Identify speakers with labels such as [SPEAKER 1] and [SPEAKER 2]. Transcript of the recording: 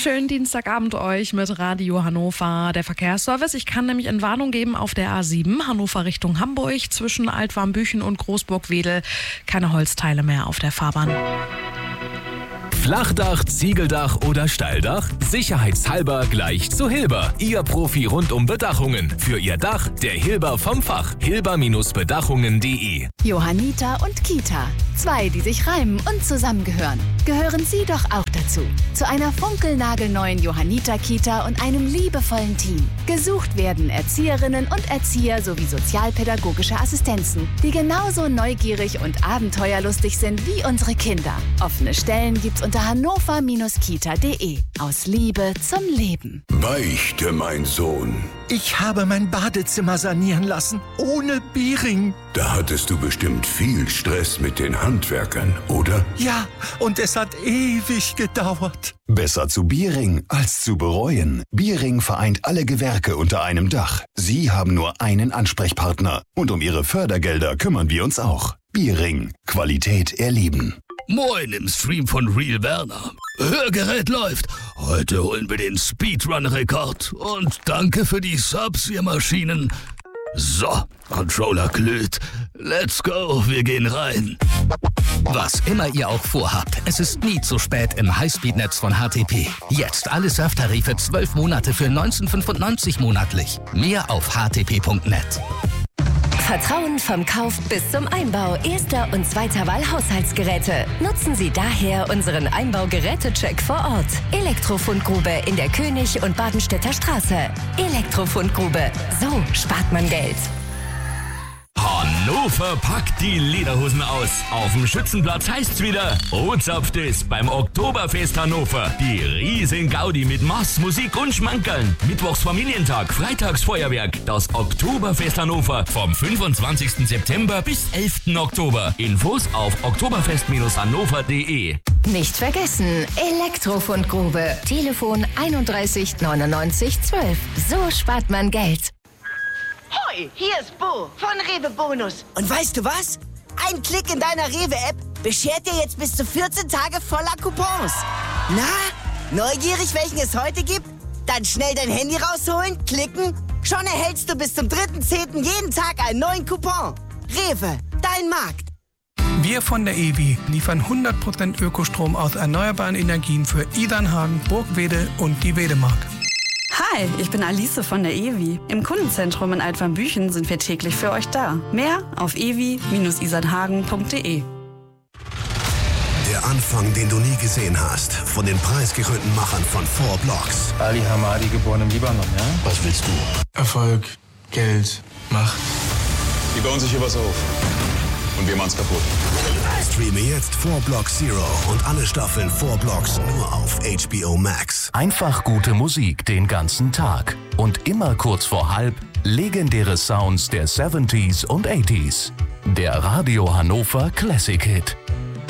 [SPEAKER 1] Schönen Dienstagabend euch mit Radio Hannover, der Verkehrsservice. Ich kann nämlich Entwarnung geben auf der A7, Hannover Richtung Hamburg, zwischen Altwarmbüchen und Großburg-Wedel. Keine Holzteile mehr auf der Fahrbahn.
[SPEAKER 2] Flachdach, Ziegeldach oder Steildach? Sicherheitshalber gleich zu Hilber. Ihr Profi rund um Bedachungen. Für Ihr Dach, der Hilber vom Fach. Hilber-Bedachungen.de.
[SPEAKER 3] Johanniter und Kita. Zwei, die sich reimen und zusammengehören. Gehören Sie doch auch dazu. Zu einer funkelnagelneuen Johanniter-Kita und einem liebevollen Team. Gesucht werden Erzieherinnen und Erzieher sowie sozialpädagogische Assistenzen, die genauso neugierig und abenteuerlustig sind wie unsere Kinder. Offene Stellen gibt's unter hannover-kita.de. Aus Liebe zum Leben.
[SPEAKER 4] Beichte, mein Sohn.
[SPEAKER 5] Ich habe mein Badezimmer sanieren lassen, ohne Biering.
[SPEAKER 4] Da hattest du bestimmt viel Stress mit den Handwerkern, oder?
[SPEAKER 5] Ja, und es hat ewig gedauert.
[SPEAKER 6] Besser zu Biering als zu bereuen. Biering vereint alle Gewerke unter einem Dach. Sie haben nur einen Ansprechpartner. Und um Ihre Fördergelder kümmern wir uns auch. Biering. Qualität erleben.
[SPEAKER 7] Moin im Stream von Real Werner. Hörgerät läuft. Heute holen wir den Speedrun-Rekord. Und danke für die Subs, ihr Maschinen. So, Controller glüht. Let's go, wir gehen rein.
[SPEAKER 8] Was immer ihr auch vorhabt, es ist nie zu spät im Highspeed-Netz von HTP. Jetzt alle Surftarife 12 Monate für 19,95 monatlich. Mehr auf htp.net.
[SPEAKER 9] Vertrauen vom Kauf bis zum Einbau erster und zweiter Wahl Haushaltsgeräte. Nutzen Sie daher unseren Einbaugerätecheck vor Ort. Elektrofundgrube in der König- und Badenstädter Straße. Elektrofundgrube. So spart man Geld.
[SPEAKER 2] Hannover packt die Lederhosen aus. Auf dem Schützenplatz heißt's wieder Ozapft es beim Oktoberfest Hannover. Die riesen Gaudi mit Mass, Musik und Schmankerln. Mittwochs Familientag, freitags Feuerwerk. Das Oktoberfest Hannover vom 25. September bis 11. Oktober. Infos auf oktoberfest-hannover.de.
[SPEAKER 9] Nicht vergessen, Elektrofundgrube. Telefon 31 99 12. So spart man Geld.
[SPEAKER 10] Hoi, hier ist Bo von Rewe Bonus. Und weißt du was? Ein Klick in deiner Rewe-App beschert dir jetzt bis zu 14 Tage voller Coupons. Na, neugierig, welchen es heute gibt? Dann schnell dein Handy rausholen, klicken. Schon erhältst du bis zum 3.10. jeden Tag einen neuen Coupon. Rewe, dein Markt.
[SPEAKER 11] Wir von der EWI liefern 100% Ökostrom aus erneuerbaren Energien für Idernhagen, Burgwedel und die Wedemark.
[SPEAKER 12] Hi, ich bin Alice von der EWI. Im Kundenzentrum in Altwarmbüchen sind wir täglich für euch da. Mehr auf ewi-isernhagen.de.
[SPEAKER 13] Der Anfang, den du nie gesehen hast, von den preisgekrönten Machern von 4 Blocks.
[SPEAKER 14] Ali Hamadi, geboren im Libanon, ja?
[SPEAKER 13] Was willst du?
[SPEAKER 14] Erfolg, Geld, Macht.
[SPEAKER 15] Die bauen sich hier was auf. Und wir machen's kaputt.
[SPEAKER 13] Streame jetzt 4 Blocks Zero und alle Staffeln 4 Blocks nur auf HBO Max.
[SPEAKER 2] Einfach gute Musik den ganzen Tag. Und immer kurz vor halb legendäre Sounds der 70s und 80s. Der Radio Hannover Classic Hit.